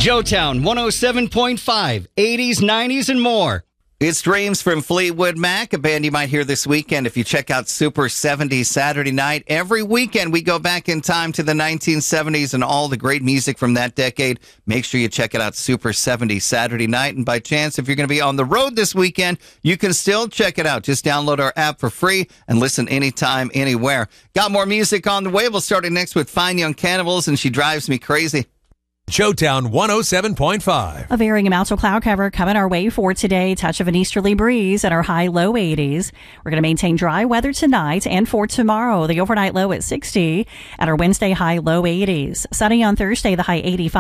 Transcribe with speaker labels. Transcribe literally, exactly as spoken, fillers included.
Speaker 1: Joetown one oh seven point five, eighties, nineties, and more.
Speaker 2: It's Dreams from Fleetwood Mac, a band you might hear this weekend if you check out Super seventies Saturday night. Every weekend we go back in time to the nineteen seventies and all the great music from that decade. Make sure you check it out Super seventies Saturday night. And by chance, if you're going to be on the road this weekend, you can still check it out. Just download our app for free and listen anytime, anywhere. Got more music on the way. We'll start it next with Fine Young Cannibals, and She Drives Me Crazy.
Speaker 3: Joetown one oh seven point five.
Speaker 4: A varying amounts of cloud cover coming our way for today. Touch of an easterly breeze at our high low eighties. We're going to maintain dry weather tonight and for tomorrow. The overnight low at sixty at our Wednesday high low eighties. Sunny on Thursday, the high eighty-five.